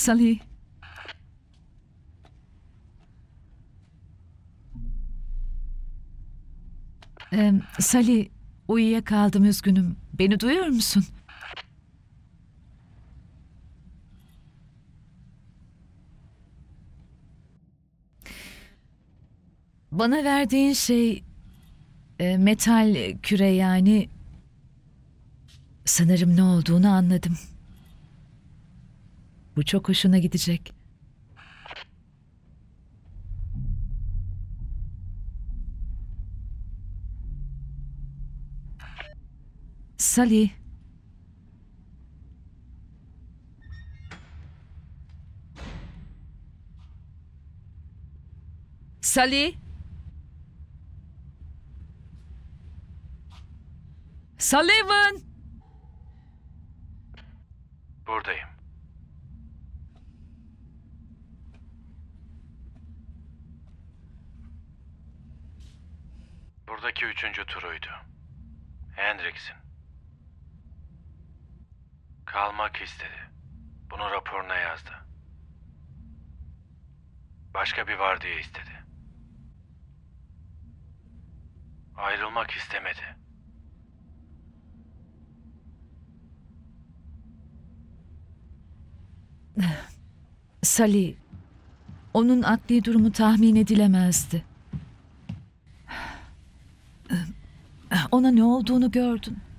Salih. Salih, uyuyakaldım, üzgünüm. Beni duyuyor musun? Bana verdiğin şey metal küre yani. Sanırım ne olduğunu anladım. Bu çok hoşuna gidecek. Salih. Salih. Sullivan. Buradayım. Buradaki 3. turuydu. Hendricks'in. Kalmak istedi. Bunu raporuna yazdı. Başka bir vardiya istedi. Ayrılmak istemedi. Salih. Onun akli durumu tahmin edilemezdi. Ona ne olduğunu gördün.